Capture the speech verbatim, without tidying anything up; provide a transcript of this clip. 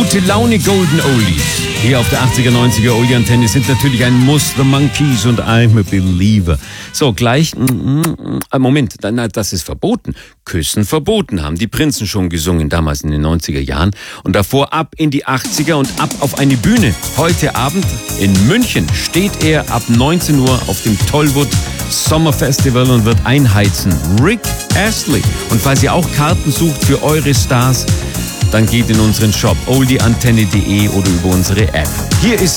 Gute Laune Golden Oldies. Hier auf der achtziger, neunziger Oldie Antenne sind natürlich ein Muss, The Monkees und I'm a Believer. So, gleich, mm, mm, Moment, das ist verboten. Küssen verboten, haben die Prinzen schon gesungen, damals in den neunziger Jahren. Und davor ab in die achtziger und ab auf eine Bühne. Heute Abend in München steht er ab neunzehn Uhr auf dem Tollwood Sommerfestival und wird einheizen. Rick Astley. Und falls ihr auch Karten sucht für eure Stars, dann geht in unseren Shop oldieantenne punkt de oder über unsere App. Hier ist